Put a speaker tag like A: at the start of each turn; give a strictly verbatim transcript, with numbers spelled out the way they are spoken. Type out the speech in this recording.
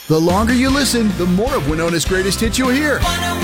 A: The longer you listen, the more of Winona's greatest hits you'll hear.
B: one oh one